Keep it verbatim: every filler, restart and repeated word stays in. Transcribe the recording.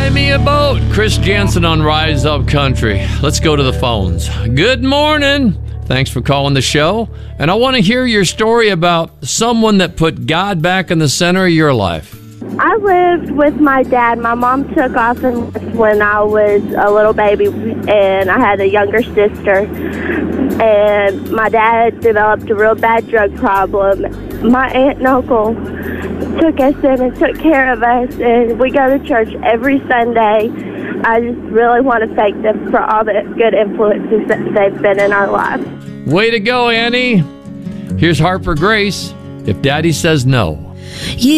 me a boat. Chris Jansen on Rise Up Country. Let's go to the phones. Good morning. Thanks for calling the show. And I want to hear your story about someone that put God back in the center of your life. I lived with my dad. My mom took off and left when I was a little baby, and I had a younger sister. And my dad developed a real bad drug problem. My aunt and uncle took us in and took care of us, and we go to church every Sunday. I just really want to thank them for all the good influences that they've been in our lives. Way to go, Annie. Here's Harper Grace, If Daddy Says No. You